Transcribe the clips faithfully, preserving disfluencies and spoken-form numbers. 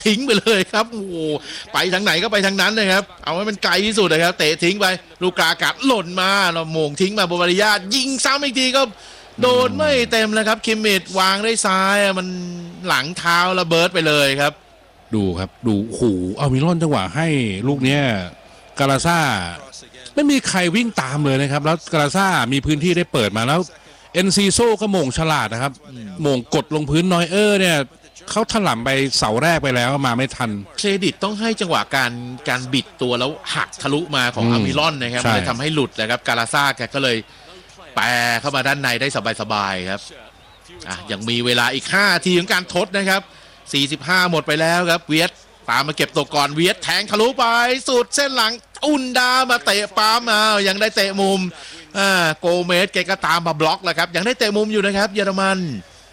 ทิ้งไปเลยครับโอ้โหไปทางไหนก็ไปทางนั้นนะครับเอาให้มันไกลที่สุดนะครับเตะทิ้งไปลูกกากัดหล่นมาเราโมงทิ้งมาบริยาตยิงซ้ำอีกทีก็โดนไม่เต็มเลยครับคิมมิดวางได้ซ้ายมันหลังเท้าระเบิดไปเลยครับดูครับดูโอ้โหเอามิลอนจังหวะให้ลูกเนี้ยกาลาซ่าไม่มีใครวิ่งตามเลยนะครับแล้วกาลาซ่ามีพื้นที่ได้เปิดมาแล้วเอ็นซีโซก็โมงฉลาดนะครับโมงกดลงพื้นนอยเออร์เนี่ยเขาถล่มไปเสาแรกไปแล้วมาไม่ทันเครดิตต้องให้จังหวะการการบิดตัวแล้วหักทะลุมาของอามิลอนนะครับเลยทำให้หลุดนะครับกาลาซ่าแกก็เลยแปรเข้ามาด้านในได้สบายๆครับอ่ะยังมีเวลาอีกห้านาทีของการทดนะครับสี่สิบห้าหมดไปแล้วครับเวียดตามมาเก็บตัวก่อนเวียดแทงทะลุไปสุดเส้นหลังอุนดามาเตะปั๊มเอายังได้เตะมุมอ่าโกเมสแกก็ตามมาบล็อกแล้วครับยังได้เตะมุมอยู่นะครับเยอรมัน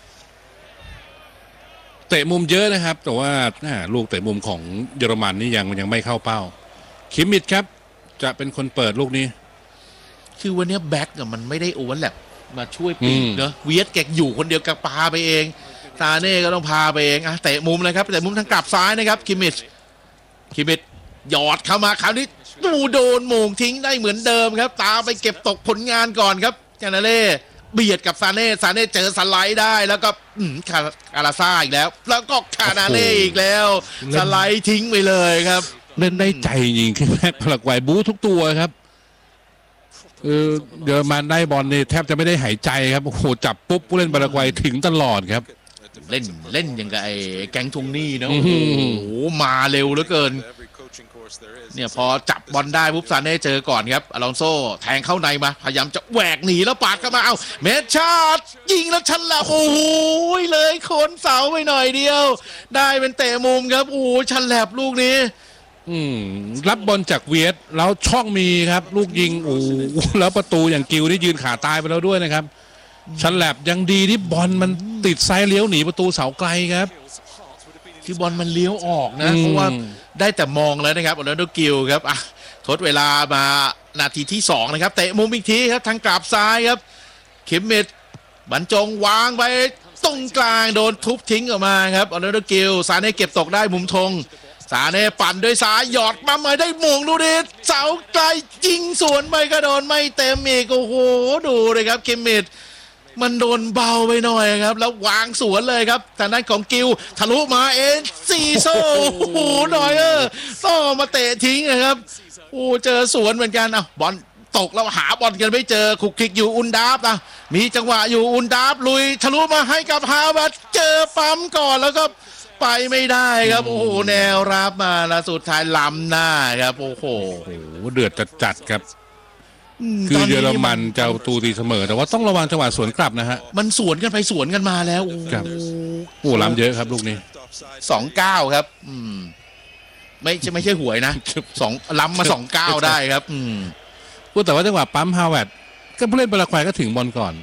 เตะมุมเยอะนะครับแต่ว่าลูกเตะมุมของเยอรมันนี่ยังยังไม่เข้าเป้าคิมมิดครับจะเป็นคนเปิดลูกนี้คือวันนี้แบ็กมันไม่ได้โอเวอร์แลปมาช่วยปีกเนอะเวียดแกอยู่คนเดียวกับพาไปเองซาเน่ก็ต้องพาไปเองอ่ะเตะมุมเลยครับเตะมุมทางกลับซ้ายนะครับคิมมิดคิมมิดหยอดเข้ามาคราวนี้ดูโดนโมงทิ้งได้เหมือนเดิมครับตามไปเก็บตกผลงานก่อนครับจานาเล่เบียดกับซาเน่ซาเน่เจอสไลด์ได้แล้วก็คาอาราซ่าอีกแล้วแล้วก็คานาเล่อีกแล้วสไลด์ทิ้งไปเลยครับเล่นได้ใจจริงแค่พลักไวบู๊ทุกตัวครับเออเดี๋ยวมาได้บอลนี่แทบจะไม่ได้หายใจครับโอ้โหจับปุ๊บผู้เล่นบาราไกวถึงตลอดครับเล่นเล่นอย่างกับไอ้แก๊งทงนี่นะโอ้โหมาเร็วเหลือเกินเนี่ยพอจับบอลได้ปุ๊บซาเน่เจอก่อนครับอลองโซ่แทงเข้าในมาพยายามจะแหวกหนีแล้วปาดเข้ามาเอาเมชชาร์ดยิงแล้วชันละโอ้โหเลยโคนเสาไปหน่อยเดียวได้เป็นเตะมุมครับโอ้โหชันแหลบลูกนี้อืมรับบอลจากเวียดแล้วช่องมีครับลูกยิงโอ้แล้วประตูอย่างกิวนี่ยืนขาตายไปแล้วด้วยนะครับชันแหลบยังดีที่บอลมันติดซ้ายเลี้ยวหนีประตูเสาไกลครับที่บอลมันเลี้ยวออกนะเพราะว่าได้แต่มองแล้วนะครับออร์แลนโดกิลครับอ่ะทดเวลามานาทีที่สองนะครับเตะมุมอีกทีครับทางกลับซ้ายครับคิมมิดบรรจงวางไปตรงกลางโดนทุบทิ้งออกมาครับออร์แลนโดกิลซาเน่เก็บตกได้มุมธงซาเน่ปั่นด้วยซ้ายหยอดมาไม่ได้มงดูดิเสาไกลยิงสวนไปก็โดนไม่เต็มอีกโอ้โหดูเลยครับคิมมิดมันโดนเบาไปหน่อยครับแล้ววางสวนเลยครับทางด้านของกิลทะลุมาเอ็นซีโซ่โอ้โหหน่อยเออต้องมาเตะทิ้งนะครับโอ้เจอสวนเหมือนกันอ่ะบอลตกแล้วหาบอลกันไม่เจอคุกคิกอยู่อุนดาฟนะมีจังหวะอยู่อุนดาฟลุยทะลุมาให้กับฮาวเวิร์ดเจอปั๊มก่อนแล้วก็ไปไม่ได้ครับโอ้โหแนวรับมาแล้วสุดท้ายล้ำหน้าครับโอ้โหเดือดจัดๆครับคือเยอรมันจะเอาตูตีเสมอแต่ว่าต้องระวังจังหวะสวนกลับนะฮะมันสวนกันไปสวนกันมาแล้วโอ้โหล้ำเยอะครับลูกนี้สองเก้าครับอืมไม่ใช่ไม่ใช่หวยนะสองล้ำมาสองเก้าได้ครับอืมพูดแต่ว่าจังหวะปั๊มฮาวเวิร์ดก็ผู้เล่นบาราไกวก็ถึงบอลก่อน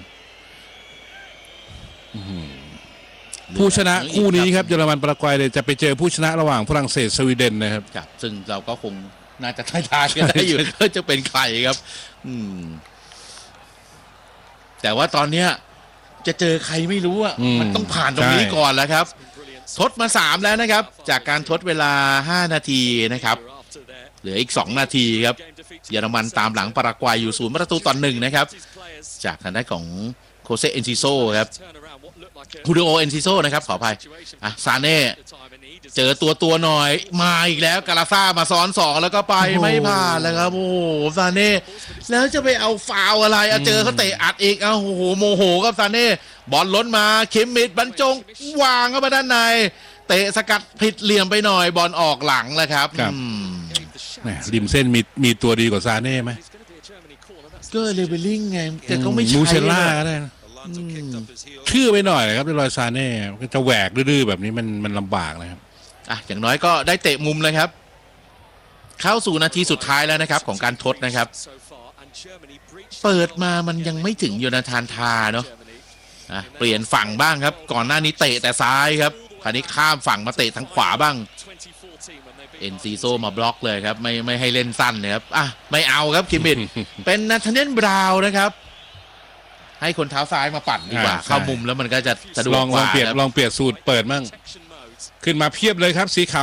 ผู้ชนะคู่นี้ครับเยอรมันบาราไกวเลยจะไปเจอผู้ชนะระหว่างฝรั่งเศสสวีเดนนะครับซึ่งเราก็คงน่าจะทายทายกันได้อยู่ก็จะเป็นใครครับอืมแต่ว่าตอนเนี้ยจะเจอใครไม่รู้อ่ะมันต้องผ่านตรงนี้ก่อนแล้วครับทดมาสามแล้วนะครับจากการทดเวลาห้านาทีนะครับเหลืออีกสองนาทีครับเยอรมันตามหลังปารากวัยอยู่ศูนย์ประตูต่อหนึ่งนะครับจากทางด้านของโคเซเอนซิโซครับฮูดิโอเอนซิโซนะครับขออภัยอ่ะซาเน่เจอตัวตัวหน่อยมาอีกแล้วกาลาซ่ามาซ้อนสองแล้วก็ไปไม่ผ่านแล้วครับโอ้โหซาเน่แล้วจะไปเอาฟาวอะไรเอาเจอเขาเตะอัดอีกเอาโอ้โหโมโหครับซาเน่บอลล้นมาคิมมิดบรรจงวางเข้ามาด้านในเตะสกัดผิดเหลี่ยมไปหน่อยบอลออกหลังแล้วครับริมเส้นมีมีตัวดีกว่าซาเน่ไหมก็เลเวลลิ่งไงแต่ก็ไม่ใช่มูเชล่าก็ได้ชื่อไปหน่อยนะครับรอยซาเน่จะแหวกดื้อแบบนี้มันมันลำบากนะครับอ่ะอย่างน้อยก็ได้เตะมุมเลยครับเข้าสู่นาทีสุดท้ายแล้วนะครับของการทดนะครับเปิดมามันยังไม่ถึงโยนาธานทาเนาะอ่ะเปลี่ยนฝั่งบ้างครับก่อนหน้านี้เตะแต่ซ้ายครับคราวนี้ข้ามฝั่งมาเตะทางขวาบ้างเอ็นซีโซมาบล็อกเลยครับไม่ไม่ให้เล่นสั้นเลยครับอ่ะไม่เอาครับคิมมิดเป็นนาธาเนียลบราวน์นะครับให้คนเท้าซ้ายมาปั่นดีกว่าเข้ามุมแล้วมันก็จะสะดวกกว่าลองเปลี่ยนลองเปลี่ยนสูตรเปิดมั่งขึ้นมาเพียบเลยครับสีขาว